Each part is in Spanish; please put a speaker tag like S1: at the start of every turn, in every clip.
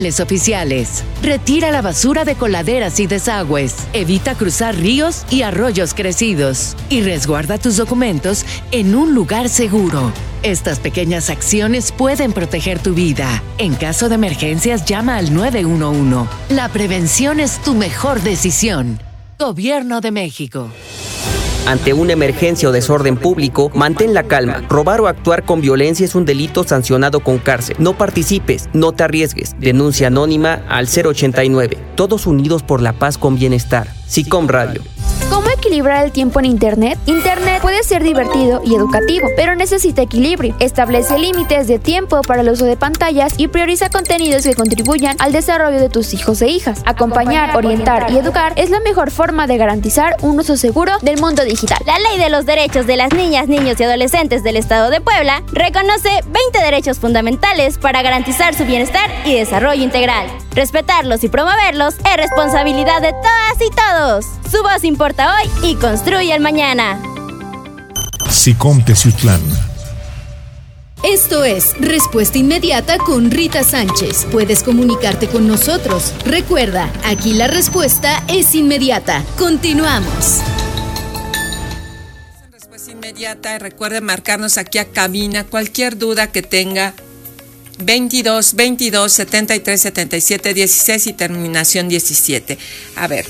S1: Oficiales. Retira la basura de coladeras y desagües. Evita cruzar ríos y arroyos crecidos. Y resguarda tus documentos en un lugar seguro. Estas pequeñas acciones pueden proteger tu vida. En caso de emergencias, llama al 911. La prevención es tu mejor decisión. Gobierno de México.
S2: Ante una emergencia o desorden público, mantén la calma. Robar o actuar con violencia es un delito sancionado con cárcel. No participes, no te arriesgues. Denuncia anónima al 089. Todos unidos por la paz con bienestar. SICOM Radio.
S3: ¿Cómo equilibrar el tiempo en Internet? Internet puede ser divertido y educativo, pero necesita equilibrio. Establece límites de tiempo para el uso de pantallas y prioriza contenidos que contribuyan al desarrollo de tus hijos e hijas. Acompañar, orientar y educar es la mejor forma de garantizar un uso seguro del mundo digital.
S4: La Ley de los Derechos de las Niñas, Niños y Adolescentes del Estado de Puebla reconoce 20 derechos fundamentales para garantizar su bienestar y desarrollo integral. Respetarlos y promoverlos es responsabilidad de todas y todos. Su voz importa hoy y construye el mañana.
S5: SICOM Teciutlán.
S6: Esto es Respuesta Inmediata con Rita Sánchez. Puedes comunicarte con nosotros. Recuerda, aquí la respuesta es inmediata. Continuamos.
S7: Respuesta Inmediata. Recuerde marcarnos aquí a cabina cualquier duda que tenga. 22 73 77 16 y terminación 17. A ver,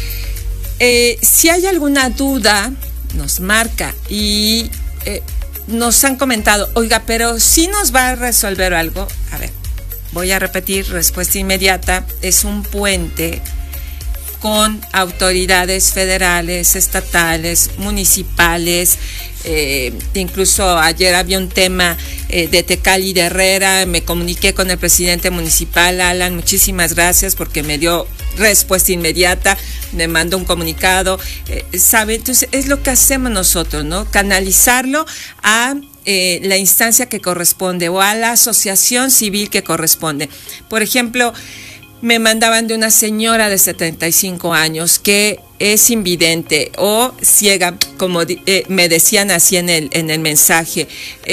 S7: si hay alguna duda, nos marca y nos han comentado, oiga, pero si nos va a resolver algo. A ver, voy a repetir, Respuesta Inmediata es un puente con autoridades federales, estatales, municipales. Incluso ayer había un tema de Tecali y de Herrera. Me comuniqué con el presidente municipal, Alan, muchísimas gracias porque me dio respuesta inmediata, me mandó un comunicado, ¿sabe? Entonces es lo que hacemos nosotros, ¿no? Canalizarlo a la instancia que corresponde o a la asociación civil que corresponde. Por ejemplo, me mandaban de una señora de 75 años que es invidente o ciega, como me decían así en el mensaje,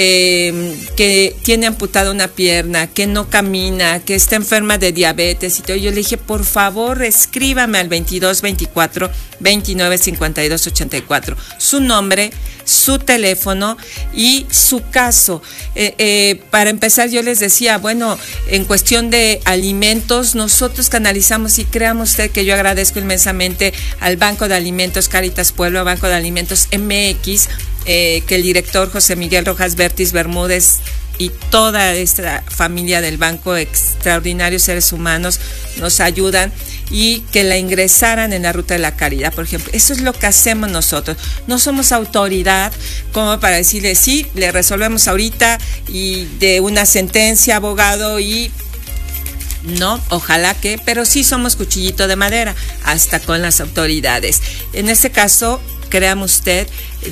S7: que tiene amputada una pierna, que no camina, que está enferma de diabetes y todo. Yo le dije, por favor, escríbame al 22 24 29 52 84 su nombre, su teléfono y su caso. Para empezar, yo les decía, bueno, en cuestión de alimentos, nosotros canalizamos, y créame usted que yo agradezco inmensamente al Banco de Alimentos Cáritas Puebla, Banco de Alimentos MX, que el director José Miguel Rojas Bertis Bermúdez y toda esta familia del banco, extraordinarios seres humanos, nos ayudan, y que la ingresaran en la ruta de la caridad, por ejemplo. Eso es lo que hacemos nosotros. No somos autoridad como para decirle, sí, le resolvemos ahorita y de una sentencia, abogado, y no, ojalá que, pero sí somos cuchillito de madera, hasta con las autoridades. En este caso, créame usted,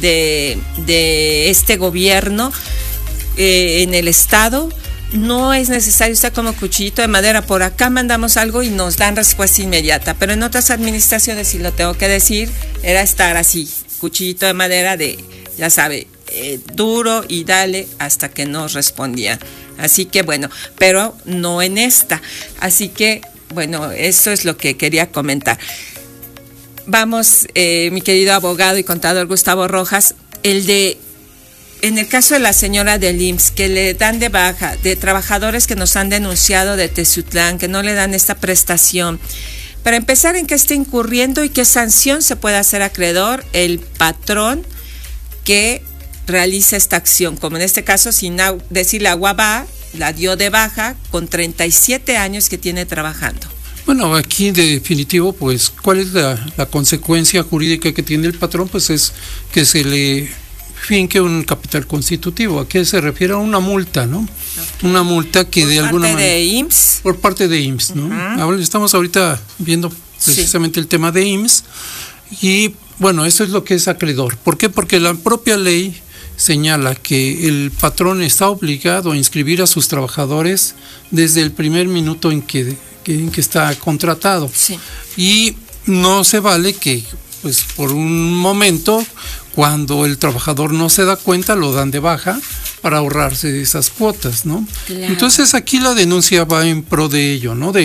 S7: de este gobierno, en el estado, no es necesario estar como cuchillito de madera. Por acá mandamos algo y nos dan respuesta inmediata, pero en otras administraciones, si lo tengo que decir, era estar así, cuchillito de madera de, ya sabe, duro y dale hasta que nos respondían. Así que bueno, pero no en esta. Así que bueno, eso es lo que quería comentar. Vamos, mi querido abogado y contador Gustavo Rojas, en el caso de la señora del IMSS, que le dan de baja, de trabajadores que nos han denunciado de Teciutlán, que no le dan esta prestación. Para empezar, ¿en qué está incurriendo y qué sanción se puede hacer acreedor el patrón que realiza esta acción? Como en este caso, sin decirle agua va, la dio de baja con 37 años que tiene trabajando.
S8: Bueno, aquí de definitivo, pues, ¿cuál es la consecuencia jurídica que tiene el patrón? Pues es que se le finque un capital constitutivo. ¿A qué se refiere? A una multa, ¿no? Una multa que de alguna manera... Por parte de IMSS, ¿no? Ahora estamos ahorita viendo precisamente el tema de IMSS y, bueno, eso es lo que es acreedor. ¿Por qué? Porque la propia ley señala que el patrón está obligado a inscribir a sus trabajadores desde el primer minuto en que está contratado. Sí. Y no se vale que, pues, por un momento, cuando el trabajador no se da cuenta, lo dan de baja para ahorrarse esas cuotas, ¿no? Claro. Entonces aquí la denuncia va en pro de ello, ¿no?